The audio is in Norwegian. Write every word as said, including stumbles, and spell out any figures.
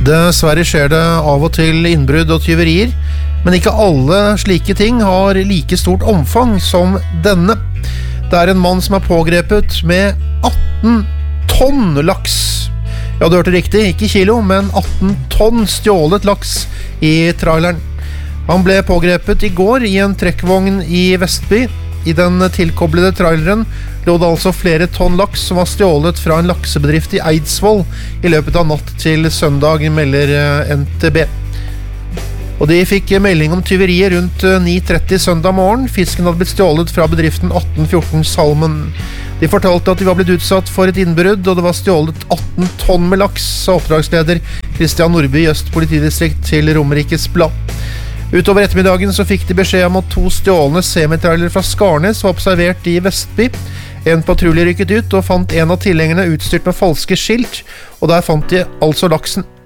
Dessverre skjer det av og til innbrudd og tyverier, men ikke alle slike ting har like stort omfang som denne. Det er en mann som er pågrepet med atten tonn laks. Ja, du hørte riktig, ikke kilo, men atten tonn stjålet laks i traileren. Han ble pågrepet i går i en trekkvogn i Vestby. I den tilkoblede traileren lå det altså flere tonn laks som var stjålet fra en laksebedrift i Eidsvoll i løpet av natt til søndag, melder N T B. Og de fikk melding om tyveriet rundt ni tretti søndag morgen. Fisken hadde blitt stjålet fra bedriften atten fjorten Salmen. De fortalte at de var blitt utsatt for et innbrudd, og det var stjålet atten tonn med laks, sa oppdragsleder Christian Nordby i Øst politidistrikt til Romerikes Blad. Utover ettermiddagen så fikk de beskjed om at to stjålne semitrailer fra Skarnes var observert i Vestby. En patrulje rykket ut og fant en av tilhengerne utstyrt med falske skilt, og der fant de altså laksen.